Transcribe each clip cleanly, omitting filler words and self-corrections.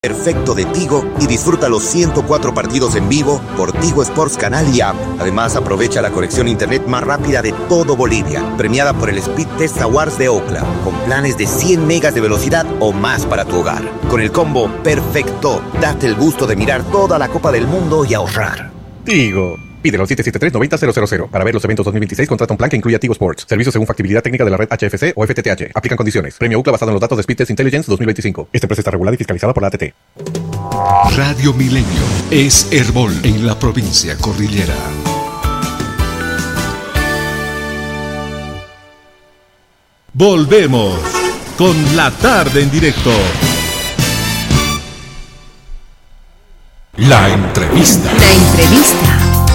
Perfecto de Tigo y disfruta los 104 partidos en vivo por Tigo Sports Canal y App. Además, aprovecha la conexión a internet más rápida de todo Bolivia, premiada por el Speed Test Awards de Ookla, con planes de 100 megas de velocidad o más para tu hogar. Con el combo Perfecto, date el gusto de mirar toda la Copa del Mundo y ahorrar. Tigo. Pídelo al 773-90-000. Para ver los eventos 2026, contrata un plan que incluya Tigo Sports. Servicio según factibilidad técnica de la red HFC o FTTH. Aplican condiciones. Premio UCLA basado en los datos de Speed Test Intelligence 2025. Esta empresa está regulada y fiscalizada por la ATT. Radio Milenio es Herbol en la provincia cordillera. Volvemos con La Tarde en Directo. La entrevista. La entrevista.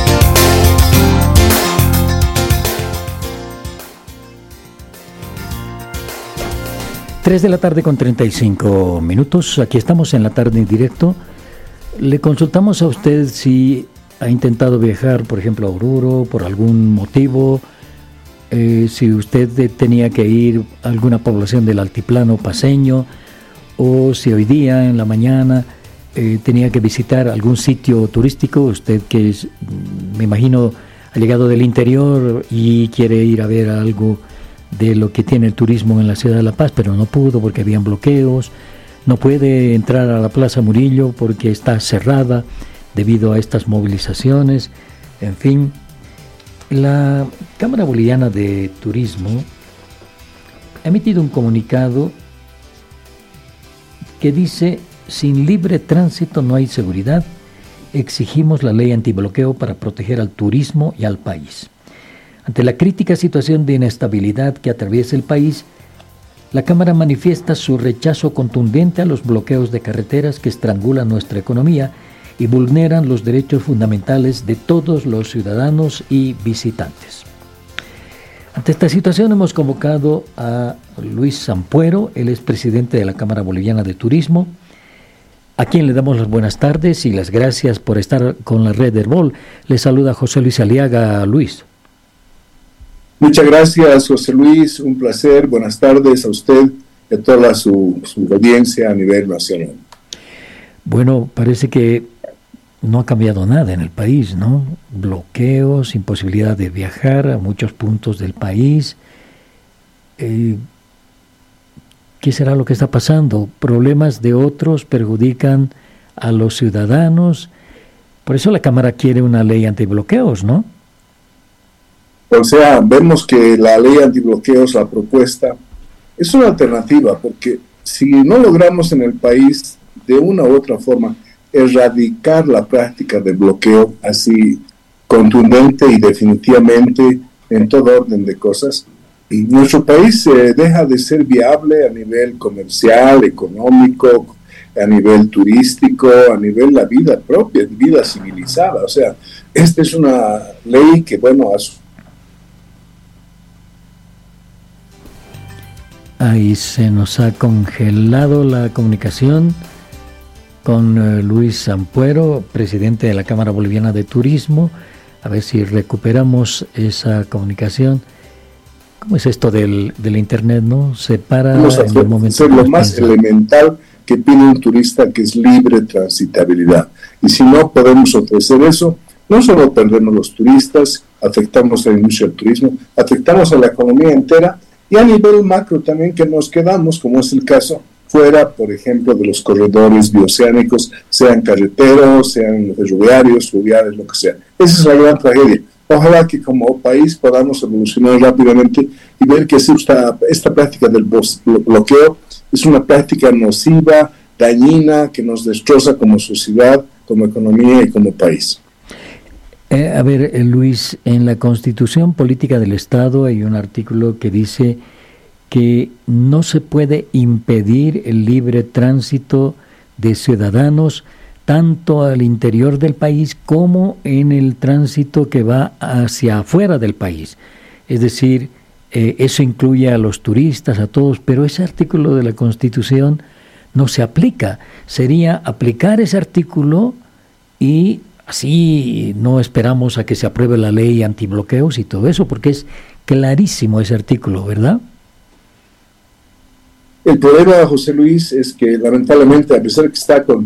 Tres de la tarde con 35 minutos. Aquí estamos en La Tarde en Directo. Le consultamos a usted si ha intentado viajar, por ejemplo, a Oruro por algún motivo, si usted tenía que ir a alguna población del altiplano paceño, o si hoy día en la mañana tenía que visitar algún sitio turístico. Usted que es, me imagino, ha llegado del interior y quiere ir a ver algo de lo que tiene el turismo en la ciudad de La Paz, pero no pudo porque habían bloqueos. No puede entrar a la Plaza Murillo porque está cerrada debido a estas movilizaciones. En fin, la Cámara Boliviana de Turismo ha emitido un comunicado que dice: sin libre tránsito no hay seguridad, exigimos la ley antibloqueo para proteger al turismo y al país. Ante la crítica situación de inestabilidad que atraviesa el país, la Cámara manifiesta su rechazo contundente a los bloqueos de carreteras que estrangulan nuestra economía y vulneran los derechos fundamentales de todos los ciudadanos y visitantes. Ante esta situación hemos convocado a Luis Sampuero, él es presidente de la Cámara Boliviana de Turismo, a quien le damos las buenas tardes y las gracias por estar con la red Herbol. Le saluda José Luis Aliaga. Luis. Muchas gracias, José Luis, un placer. Buenas tardes a usted y a toda su audiencia a nivel nacional. Bueno, parece que no ha cambiado nada en el país, ¿no? Bloqueos, imposibilidad de viajar a muchos puntos del país. ¿Qué será lo que está pasando? Problemas de otros perjudican a los ciudadanos. Por eso la Cámara quiere una ley antibloqueos, ¿no? O sea, vemos que la ley antibloqueos, la propuesta, es una alternativa, porque si no logramos en el país de una u otra forma erradicar la práctica de bloqueo así contundente y definitivamente en todo orden de cosas, y nuestro país deja de ser viable a nivel comercial, económico, a nivel turístico, a nivel de la vida propia, vida civilizada. O sea, esta es una ley que, bueno, Ahí se nos ha congelado la comunicación con Luis Sampuero, presidente de la Cámara Boliviana de Turismo. A ver si recuperamos esa comunicación. ¿Cómo es esto del internet, no? Se para en el momento. Es lo más elemental que pide un turista, que es libre transitabilidad. Y si no podemos ofrecer eso, no solo perdemos los turistas, afectamos a la industria del turismo, afectamos a la economía entera, y a nivel macro también, que nos quedamos, como es el caso, fuera, por ejemplo, de los corredores bioceánicos, sean carreteros, sean ferroviarios, fluviales, lo que sea. Esa es la gran tragedia. Ojalá que como país podamos evolucionar rápidamente y ver que esta práctica del bloqueo es una práctica nociva, dañina, que nos destroza como sociedad, como economía y como país. A ver, Luis, en la Constitución Política del Estado hay un artículo que dice que no se puede impedir el libre tránsito de ciudadanos tanto al interior del país como en el tránsito que va hacia afuera del país. Es decir, eso incluye a los turistas, a todos, pero ese artículo de la Constitución no se aplica. Sería aplicar ese artículo y así no esperamos a que se apruebe la ley antibloqueos y todo eso, porque es clarísimo ese artículo, ¿verdad? El problema, José Luis, es que lamentablemente, a pesar de que está con